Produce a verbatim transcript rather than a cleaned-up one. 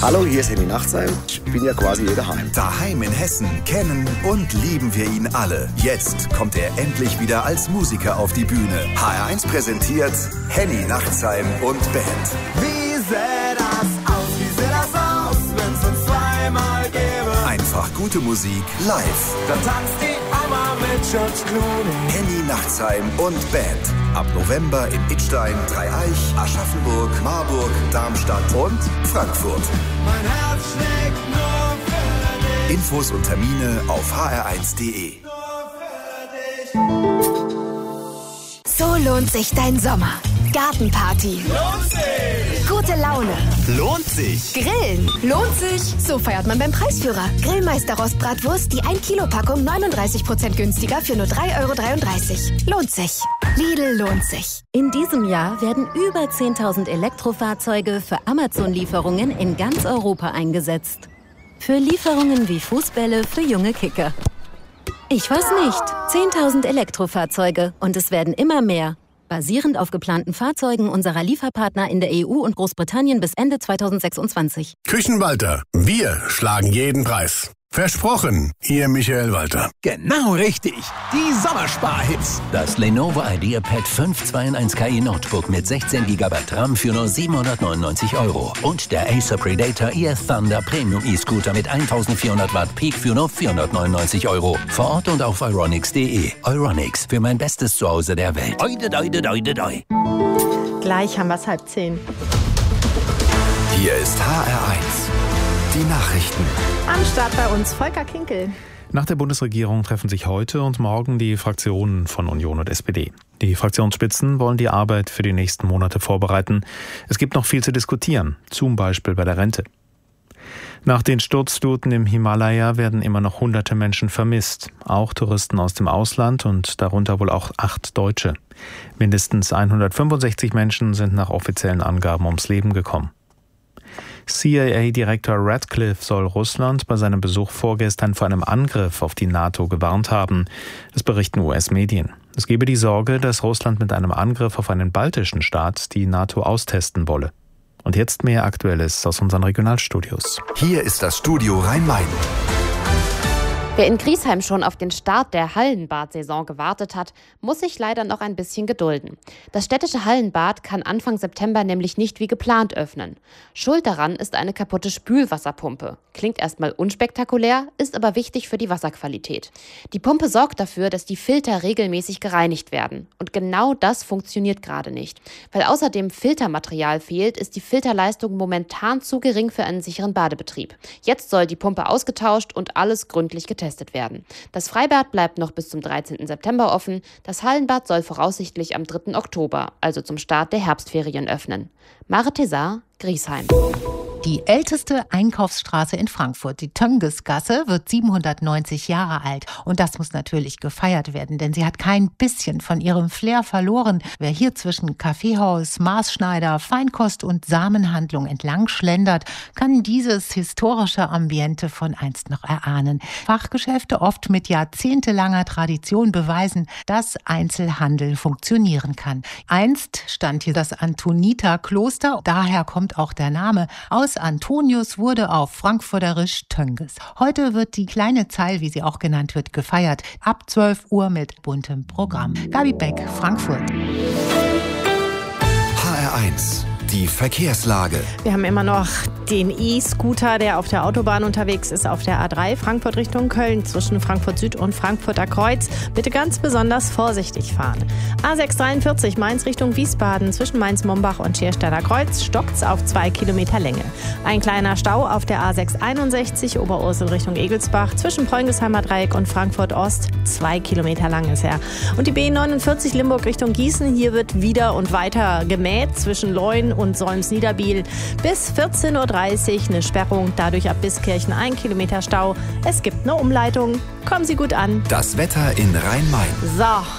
Hallo, hier ist Henny Nachtsheim. Ich bin ja quasi hier daheim. Daheim in Hessen kennen und lieben wir ihn alle. Jetzt kommt er endlich wieder als Musiker auf die Bühne. H R eins präsentiert Henny Nachtsheim und Band. Wie sähe das aus, wie sähe das aus, wenn's uns zweimal gäbe? Einfach gute Musik live. Da tanzt die Oma mit George Clooney. Henny Nachtsheim und Band. Ab November in Idstein, Dreieich, Aschaffenburg, Marburg, Darmstadt und Frankfurt. Mein Herz schlägt nur für dich. Infos und Termine auf h r eins punkt d e. Nur für dich. So lohnt sich dein Sommer. Gartenparty. Lohnt sich. Gute Laune. Lohnt sich. Grillen. Lohnt sich. So feiert man beim Preisführer. Grillmeister Rostbratwurst, die ein Kilo Packung neununddreißig Prozent günstiger für nur drei Euro dreiunddreißig. Lohnt sich. Lidl lohnt sich. In diesem Jahr werden über zehntausend Elektrofahrzeuge für Amazon-Lieferungen in ganz Europa eingesetzt. Für Lieferungen wie Fußbälle für junge Kicker. Ich weiß nicht. zehntausend Elektrofahrzeuge und es werden immer mehr. Basierend auf geplanten Fahrzeugen unserer Lieferpartner in der E U und Großbritannien bis Ende zweitausendsechsundzwanzig. Küchenwalter, wir schlagen jeden Preis. Versprochen, Ihr Michael Walter. Genau richtig. Die Sommersparhits. Das Lenovo IdeaPad fünf zwei in eins K I Notebook mit sechzehn Gigabyte RAM für nur siebenhundertneunundneunzig Euro. Und der Acer Predator E F Thunder Premium E-Scooter mit eintausendvierhundert Watt Peak für nur vierhundertneunundneunzig Euro. Vor Ort und auf euronics punkt de. Euronics, für mein bestes Zuhause der Welt. Oide, oide, oide, oide. Gleich haben wir es halb zehn. Hier ist H R eins. Die Nachrichten. Am Start bei uns Volker Kinkel. Nach der Bundesregierung treffen sich heute und morgen die Fraktionen von Union und S P D. Die Fraktionsspitzen wollen die Arbeit für die nächsten Monate vorbereiten. Es gibt noch viel zu diskutieren, zum Beispiel bei der Rente. Nach den Sturzfluten im Himalaya werden immer noch hunderte Menschen vermisst. Auch Touristen aus dem Ausland und darunter wohl auch acht Deutsche. Mindestens hundertfünfundsechzig Menschen sind nach offiziellen Angaben ums Leben gekommen. C I A-Direktor Ratcliffe soll Russland bei seinem Besuch vorgestern vor einem Angriff auf die NATO gewarnt haben. Das berichten U S-Medien. Es gebe die Sorge, dass Russland mit einem Angriff auf einen baltischen Staat die NATO austesten wolle. Und jetzt mehr Aktuelles aus unseren Regionalstudios. Hier ist das Studio Rhein-Main. Wer in Griesheim schon auf den Start der Hallenbad-Saison gewartet hat, muss sich leider noch ein bisschen gedulden. Das städtische Hallenbad kann Anfang September nämlich nicht wie geplant öffnen. Schuld daran ist eine kaputte Spülwasserpumpe. Klingt erstmal unspektakulär, ist aber wichtig für die Wasserqualität. Die Pumpe sorgt dafür, dass die Filter regelmäßig gereinigt werden. Und genau das funktioniert gerade nicht. Weil außerdem Filtermaterial fehlt, ist die Filterleistung momentan zu gering für einen sicheren Badebetrieb. Jetzt soll die Pumpe ausgetauscht und alles gründlich getestet werden. Das Freibad bleibt noch bis zum dreizehnten September offen. Das Hallenbad soll voraussichtlich am dritten Oktober, also zum Start der Herbstferien, öffnen. Mare Tessar, Griesheim. Die älteste Einkaufsstraße in Frankfurt, die Töngesgasse, wird siebenhundertneunzig Jahre alt. Und das muss natürlich gefeiert werden, denn sie hat kein bisschen von ihrem Flair verloren. Wer hier zwischen Kaffeehaus, Maßschneider, Feinkost und Samenhandlung entlang schlendert, kann dieses historische Ambiente von einst noch erahnen. Fachgeschäfte, oft mit jahrzehntelanger Tradition, beweisen, dass Einzelhandel funktionieren kann. Einst stand hier das Antoniterkloster, daher kommt auch der Name. Aus Antonius wurde auf Frankfurterisch Tönges. Heute wird die kleine Zeil, wie sie auch genannt wird, gefeiert. Ab zwölf Uhr mit buntem Programm. Gabi Beck, Frankfurt. H R eins. Die Verkehrslage. Wir haben immer noch den E-Scooter, der auf der Autobahn unterwegs ist, auf der A drei, Frankfurt Richtung Köln, zwischen Frankfurt Süd und Frankfurter Kreuz. Bitte ganz besonders vorsichtig fahren. A sechs dreiundvierzig, Mainz Richtung Wiesbaden, zwischen Mainz-Mombach und Schiersteiner Kreuz, stockt's auf zwei Kilometer Länge. Ein kleiner Stau auf der A sechs einundsechzig, Oberursel Richtung Egelsbach, zwischen Preungesheimer Dreieck und Frankfurt Ost, zwei Kilometer lang ist er. Und die B neunundvierzig, Limburg Richtung Gießen, hier wird wieder und weiter gemäht, zwischen Leuen und Solms-Niederbiel. Bis vierzehn Uhr dreißig eine Sperrung, dadurch ab Biskirchen ein Kilometer Stau. Es gibt eine Umleitung. Kommen Sie gut an. Das Wetter in Rhein-Main. So.